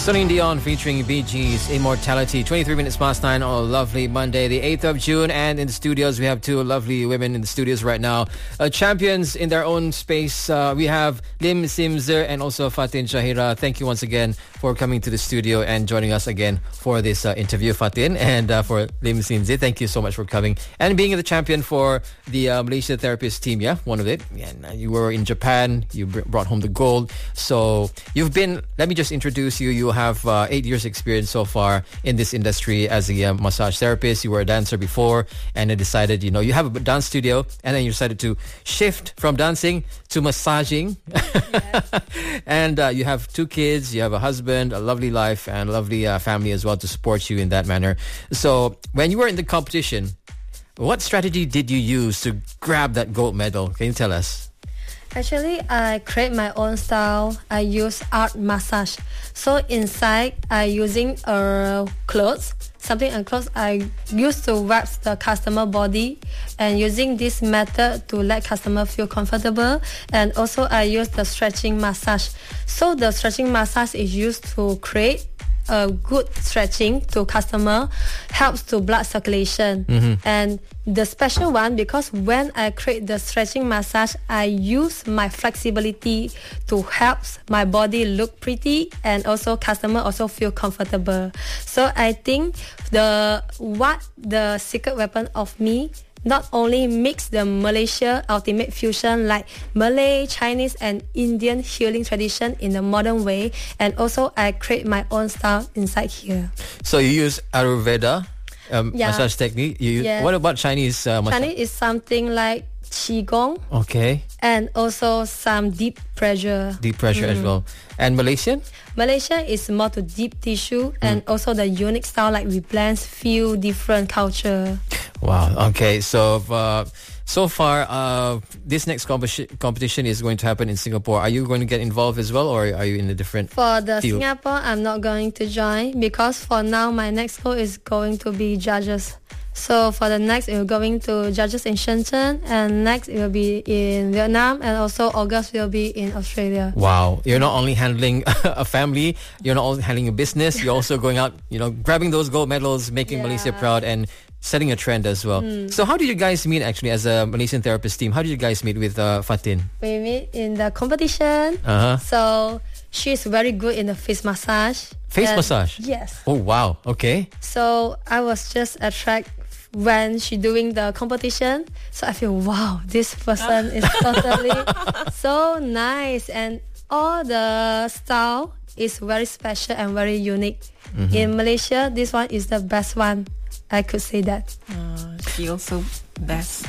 Celine Dion featuring Bee Gees, Immortality. 23 minutes past 9 on a lovely Monday, the 8th of June. And in the studios, we have two lovely women in the studios right now. Champions in their own space. We have Lim Simze and also Fatin Shahira. Thank you once again for coming to the studio and joining us again for this interview, Fatin. And for Lim Simze, thank you so much for coming. And being the champion for the Malaysia Therapist team, yeah? One of it. And you were in Japan. You brought home the gold. So you've been, let me just introduce you. You have 8 years experience so far in this industry as a massage therapist. You were a dancer before and then decided, you have a dance studio and then you decided to shift from dancing to massaging. Yes. And you have 2 kids, you have a husband, a lovely life and a lovely family as well to support you in that manner. So when you were in the competition, what strategy did you use to grab that gold medal? Can you tell us? Actually, I create my own style. I use art massage. So inside, I using clothes. Something on clothes I used to wrap the customer body and using this method to let customer feel comfortable. And also I use the stretching massage. So the stretching massage is used to create a good stretching to customer, helps to blood circulation. And the special one, because when I create the stretching massage, I use my flexibility to help my body look pretty and also customer also feel comfortable. So I think the secret weapon of me not only mix the Malaysia ultimate fusion like Malay, Chinese and Indian healing tradition in a modern way, and also I create my own style inside here. So you use Ayurveda massage technique. What about Chinese massage? Chinese is something like Qigong. Okay. And also some deep pressure. Deep pressure as well. And Malaysian? Malaysia is more to deep tissue and also the unique style like we blend few different culture. Wow. Okay. So so far, this next competition is going to happen in Singapore. Are you going to get involved as well, or are you in a different For the field? Singapore, I'm not going to join because for now my next goal is going to be judges. So for the next, we're going to judges in Shenzhen, and next it will be in Vietnam, and also August will be in Australia. Wow. You're not only handling a family, you're not only handling a business, you're also going out, grabbing those gold medals, making Malaysia proud and setting a trend as well. So how did you guys meet actually as a Malaysian Therapist team? How did you guys meet with Fatin? We meet in the competition. So she's very good in the face massage. Face massage? Yes. Oh, wow. Okay. So I was just attracted when she doing the competition. So I feel, wow, this person is totally so nice. And all the style is very special and very unique. In Malaysia, this one is the best one. I could say that. She also best.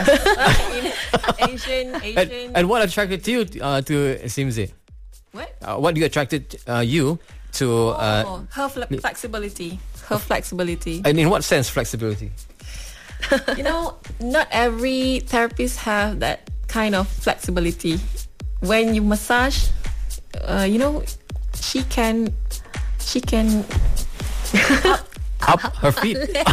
Asian. And what attracted you to Simze? What? What attracted you to... her flexibility. Her flexibility. And in what sense flexibility? Not every therapist have that kind of flexibility. When you massage, she can up her feet. Okay,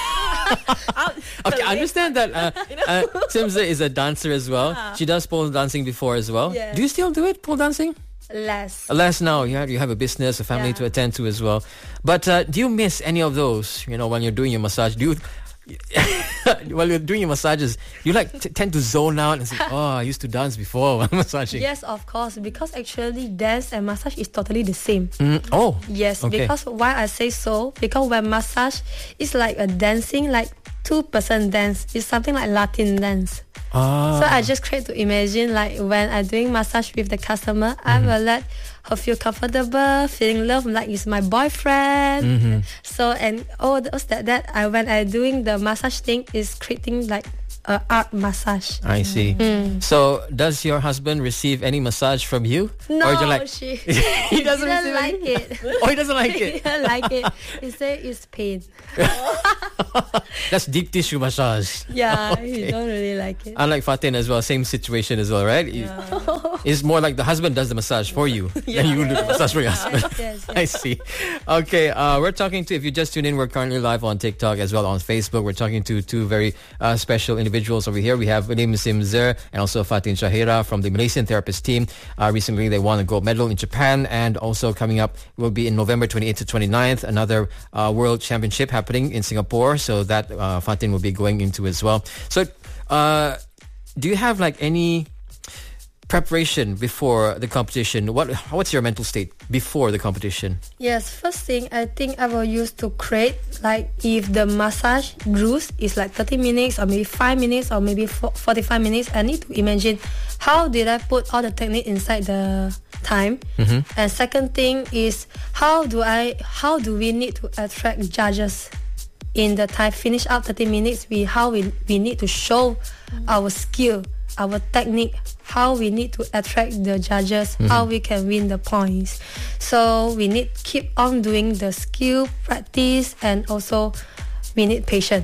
I understand that Simze is a dancer as well. She does pole dancing before as well. Yes. Do you still do it, pole dancing? Less now. You have a business, a family to attend to as well. But do you miss any of those? When you're doing your massage, do you? While you're doing your massages, you tend to zone out and say, "Oh, I used to dance before while massaging." Yes, of course, because actually dance and massage is totally the same. Oh, yes. Okay. Because why I say so? Because when massage is like a dancing, like 2% dance. It's something like Latin dance. So I just create to imagine like when I'm doing massage with the customer, I will let her feel comfortable, feeling love like it's my boyfriend. So and all those that I when I doing the massage thing is creating like art massage. I see. So does your husband receive any massage from you? No, or he doesn't like it. Oh, he doesn't like it. He doesn't like it. He say it's pain. That's deep tissue massage. Yeah, Okay. he don't really like it. Unlike Fatin as well, same situation as well, right? It's more like the husband does the massage for you and you do the massage for your husband. Yes. I see. Okay, we're talking to, if you just tuned in, we're currently live on TikTok as well on Facebook. We're talking to two very special individuals individuals over here. We have William Simzer and also Fatin Shahira from the Malaysian therapist team. Recently, they won a gold medal in Japan, and also coming up will be in November 28th to 29th, another World Championship happening in Singapore. So that Fatin will be going into as well. So do you have like any preparation before the competition? What's your mental state before the competition? Yes, first thing I think I will use to create, like if the massage rules is like 30 minutes or maybe 5 minutes or maybe 45 minutes, I need to imagine how did I put all the technique inside the time. And second thing is how do we need to attract judges in the time finish up 30 minutes. We need to show our skill, our technique, how we need to attract the judges, how we can win the points. So we need keep on doing the skill practice, and also we need patience.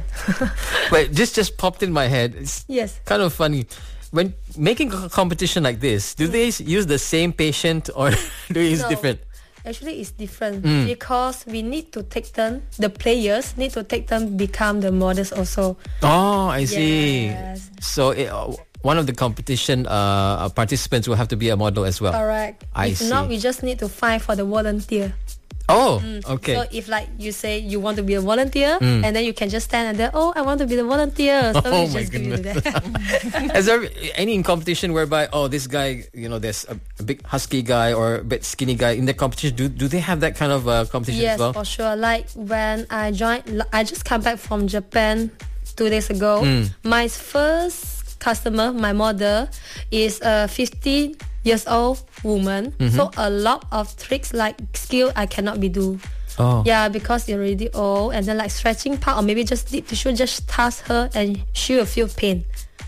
Wait, this just popped in my head. It's kind of funny. When making a competition like this, do they use the same patient or do they use different? Actually, it's different because we need to take turn. The players need to take turn become the models also. Oh, I see. Yes. So one of the competition participants will have to be a model as well. Correct. If not, we just need to find for the volunteer. Oh, okay. So if like you say you want to be a volunteer, and then you can just stand and then, I want to be the volunteer. So we just give you that. Is there any competition whereby, this guy, there's a big husky guy or a bit skinny guy in the competition? Do they have that kind of competition as well? Yes, for sure. Like when I just come back from Japan 2 days ago. My first customer, my model, is a 15 years old woman. So a lot of tricks like skill I cannot be do. Yeah, because you're already old, and then like stretching part or maybe just deep tissue, just touch her and she will feel pain.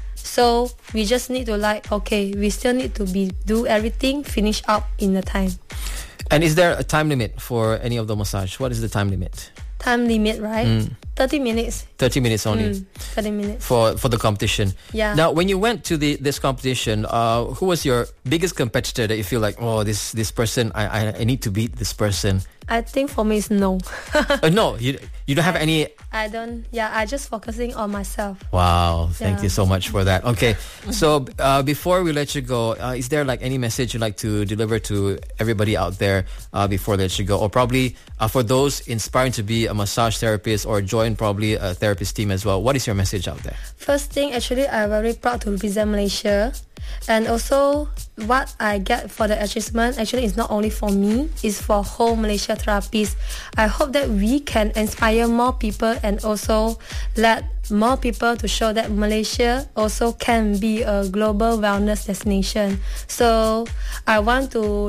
So we just need to we still need to do everything, finish up in the time. And is there a time limit for any of the massage? What is the time limit? Time limit, right? 30 minutes. 30 minutes only. 30 minutes. For the competition. Yeah. Now, when you went to this competition, who was your biggest competitor that you feel like, this person, I need to beat this person? I think for me it's no. No, you don't have any. I don't. Yeah, I just focusing on myself. Wow, thank you so much for that. Okay, so before we let you go, is there like any message you'd like to deliver to everybody out there before we let you go, or probably for those inspiring to be a massage therapist or join probably a therapist team as well? What is your message out there? First thing, actually, I'm very proud to represent Malaysia. And also, what I get for the achievement actually is not only for me, it's for whole Malaysia therapists. I hope that we can inspire more people and also let more people to show that Malaysia also can be a global wellness destination. So I want to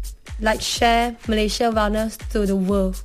share Malaysia wellness to the world.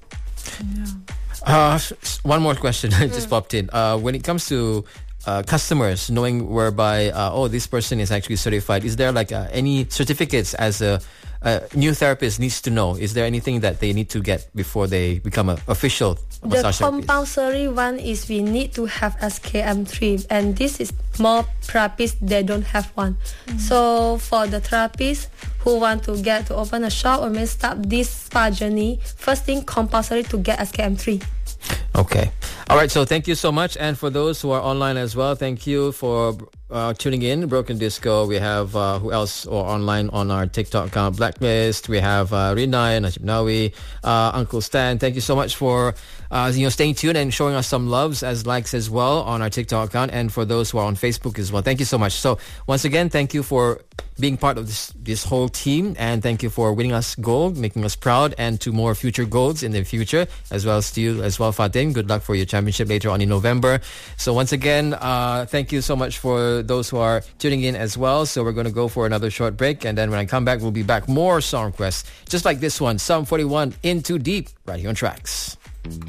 One more question just popped in. When it comes to customers knowing whereby this person is actually certified, is there like any certificates as a new therapist needs to know? Is there anything that they need to get before they become an official massage therapist? The compulsory one is we need to have SKM3, and this is more therapists they don't have one. So for the therapists who want to get to open a shop or may start this spa journey, first thing compulsory to get SKM3. Okay. All right. So thank you so much. And for those who are online as well, thank you for tuning in. Broken Disco. We have who else or online on our TikTok account? Blacklist. We have Rinai, Najib Nawi, Uncle Stan. Thank you so much for staying tuned and showing us some loves as likes as well on our TikTok account, and for those who are on Facebook as well. Thank you so much. So once again, thank you for being part of this whole team, and thank you for winning us gold, making us proud, and to more future golds in the future, as well as to you as well, Fatin. Good luck for your championship later on in November. So once again, thank you so much for those who are tuning in as well. So we're going to go for another short break, and then when I come back, we'll be back more song requests just like this one, Sum 41, In Too Deep, right here on Tracks.